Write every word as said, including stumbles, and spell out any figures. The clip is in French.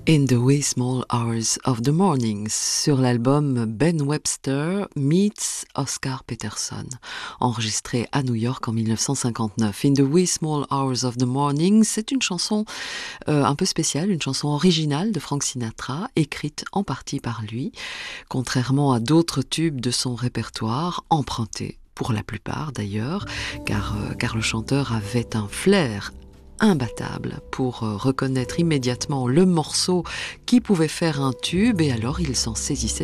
In the Wee Small Hours of the Morning, sur l'album Ben Webster meets Oscar Peterson, enregistré à New York en mille neuf cent cinquante-neuf. In the Wee Small Hours of the Morning, c'est une chanson euh, un peu spéciale, une chanson originale de Frank Sinatra, écrite en partie par lui, contrairement à d'autres tubes de son répertoire, empruntés pour la plupart d'ailleurs, car, euh, car le chanteur avait un flair imbattable pour euh, reconnaître immédiatement le morceau qui pouvait faire un tube, et alors il s'en saisissait